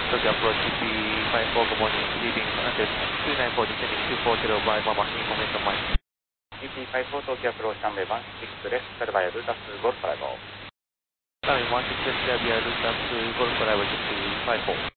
Tokyo approach BP54, good morning, leaving Andes 294, descending 2405, Mama, information mine. BP54 Tokyo approach runway 16 です。Survey Delta 2 Golf Bravo. Runway 16 です。Survey Delta 2 Golf Bravo, BP54.